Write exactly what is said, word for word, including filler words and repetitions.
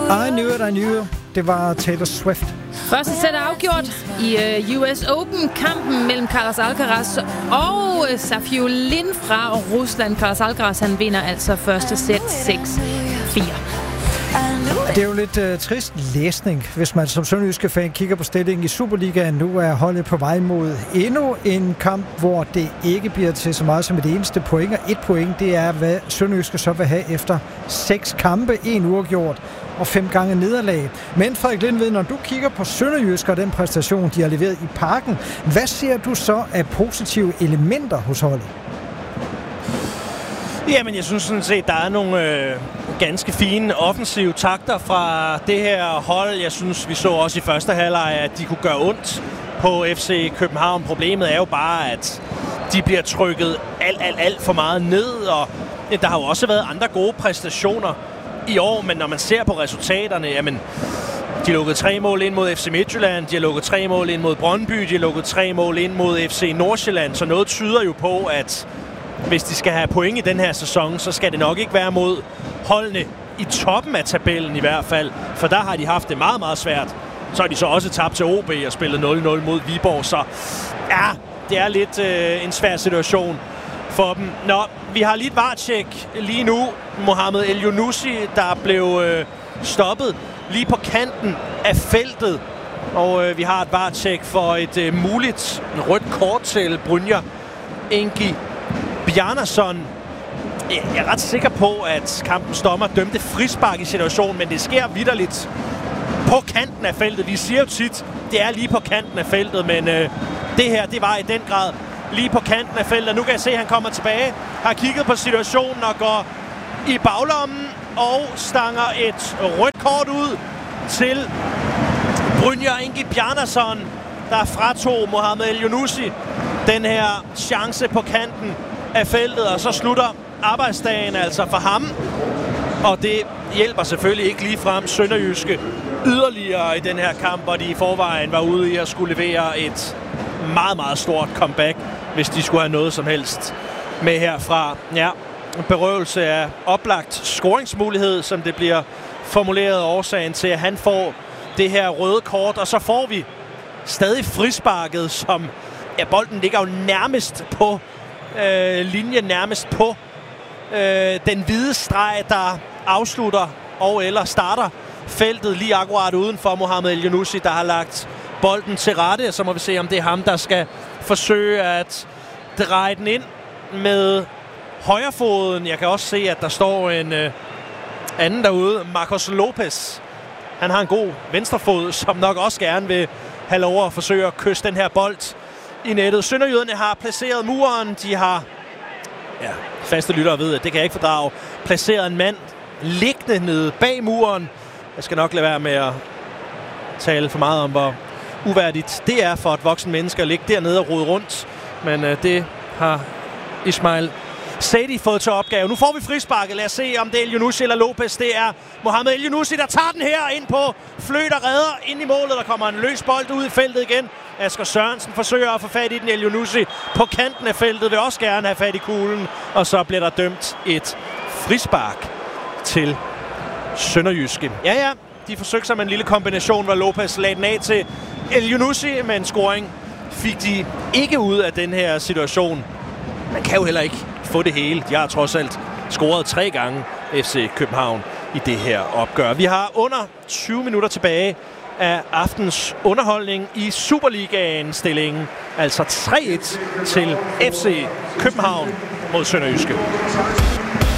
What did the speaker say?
I knew it, I knew it. Det var Taylor Swift. Første sæt er afgjort i uh, U S Open-kampen mellem Carlos Alcaraz og uh, Safiullin fra Rusland. Carlos Alcaraz, han vinder altså første sæt seks fire. Det er jo lidt uh, trist læsning, hvis man som sønderjyske fan kigger på stillingen i Superligaen. Nu er holdet på vej mod endnu en kamp, hvor det ikke bliver til så meget som et eneste point. Og et point, det er, hvad sønderjyske så vil have efter seks kampe, en uafgjort og fem gange nederlag. Men Frederik Lindved, når du kigger på sønderjyske og den præstation, de har leveret i Parken, hvad ser du så af positive elementer hos holdet? Jamen, jeg synes sådan set, der er nogle øh, ganske fine offensive takter fra det her hold. Jeg synes, vi så også i første halvleg, at de kunne gøre ondt på F C København. Problemet er jo bare, at de bliver trykket alt, alt, alt for meget ned, og der har jo også været andre gode præstationer i år, men når man ser på resultaterne, jamen, de har lukket tre mål ind mod F C Midtjylland, de har lukket tre mål ind mod Brøndby, de har lukket tre mål ind mod F C Nordsjælland, så noget tyder jo på, at hvis de skal have point i den her sæson, så skal det nok ikke være mod holdene i toppen af tabellen i hvert fald, for der har de haft det meget, meget svært. Så har de så også tabt til O B og spillet nul nul mod Viborg, så ja, det er lidt øh, en svær situation for dem. Nå, vi har lige et VAR-tjek lige nu. Mohamed El-Younousi, der blev øh, stoppet lige på kanten af feltet. Og øh, vi har et VAR-tjek for et øh, muligt rødt kort til Brynjar Engi Bjarnason. Jeg er ret sikker på, at kampens dommer dømte frispark i situationen, men det sker vitterligt på kanten af feltet. Vi siger jo tit, det er lige på kanten af feltet, men øh, det her, det var i den grad lige på kanten af feltet. Nu kan jeg se, at han kommer tilbage, har kigget på situationen og går i baglommen og stanger et rødt kort ud til Brynjar Engi Bjarnason, der fratog Mohamed El-Younousi den her chance på kanten af feltet, og så slutter arbejdsdagen altså for ham. Og det hjælper selvfølgelig ikke ligefrem sønderjyske yderligere i den her kamp, hvor de i forvejen var ude i at skulle levere et meget, meget stort comeback, hvis de skulle have noget som helst med herfra. Ja, berøvelse af oplagt scoringsmulighed, som det bliver formuleret årsagen til, at han får det her røde kort, og så får vi stadig frisparket, som ja, bolden ligger jo nærmest på øh, linjen, nærmest på øh, den hvide streg, der afslutter og eller starter feltet lige akkurat uden for Mohamed El-Younousi, der har lagt bolden til rette. Så må vi se, om det er ham, der skal forsøge at dreje den ind med højrefoden. Jeg kan også se, at der står en øh, anden derude, Marcos Lopez. Han har en god venstrefod, som nok også gerne vil have lov at forsøge at kysse den her bold i nettet. Sønderjyderne har placeret muren. De har, ja, faste lyttere ved, at det kan jeg ikke fordrage, placeret en mand liggende nede bag muren. Jeg skal nok lade være med at tale for meget om, hvor uværdigt det er for et voksen menneske at ligge dernede og rode rundt. Men øh, det har Ismail Sadi fået til opgave. Nu får vi frisparket. Lad os se, om det er El-Younousi eller Lopez. Det er Mohamed El-Younousi, der tager den her ind på fløt og redder ind i målet. Der kommer en løs bold ud i feltet igen. Asger Sørensen forsøger at få fat i den. El-Younousi på kanten af feltet vil også gerne have fat i kuglen. Og så bliver der dømt et frispark til sønderjyske. Ja, ja. De forsøgte sig med en lille kombination, hvor Lopez lagde den af til El-Younousi, men scoring fik de ikke ud af den her situation. Man kan jo heller ikke få det hele. De har trods alt scoret tre gange F C København i det her opgør. Vi har under tyve minutter tilbage af aftens underholdning i Superligaen-stillingen. Altså tre et til F C København mod Sønderjyske.